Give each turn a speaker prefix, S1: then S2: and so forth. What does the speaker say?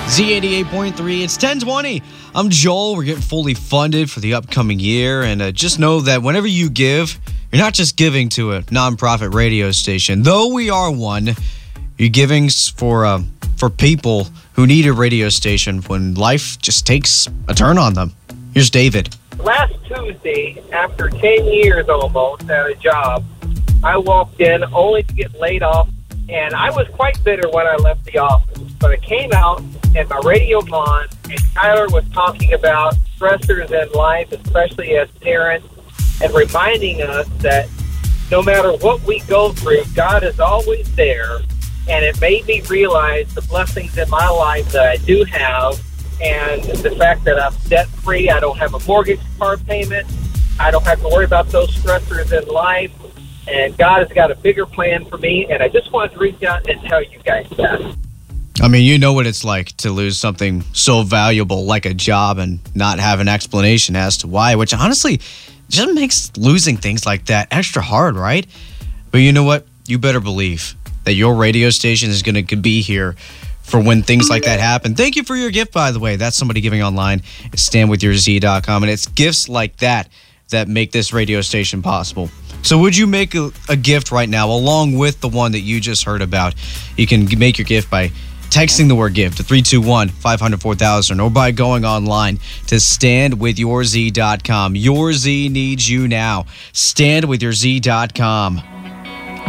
S1: Z88.3, it's 1020. I'm Joel. We're getting fully funded for the upcoming year. And just know that whenever you give, you're not just giving to a nonprofit radio station. Though we are one, you're giving for people who need a radio station when life just takes a turn on them. Here's David.
S2: Last Tuesday, after 10 years almost at a job, I walked in only to get laid off. And I was quite bitter when I left the office. But I came out and my radio on, and Tyler was talking about stressors in life, especially as parents, and reminding us that no matter what we go through, God is always there. And it made me realize the blessings in my life that I do have, and the fact that I'm debt-free. I don't have a mortgage car payment. I don't have to worry about those stressors in life. And God has got a bigger plan for me, and I just wanted to reach out and tell you guys that.
S1: I mean, you know what it's like to lose something so valuable like a job and not have an explanation as to why, which honestly just makes losing things like that extra hard, right? But you know what? You better believe that your radio station is going to be here for when things like that happen. Thank you for your gift, by the way. That's somebody giving online. It's standwithyourz.com, and it's gifts like that that make this radio station possible. So would you make a gift right now along with the one that you just heard about? You can make your gift by texting the word gift to 321-500-4000 or by going online to standwithyourz.com. Your Z needs you now. Standwithyourz.com.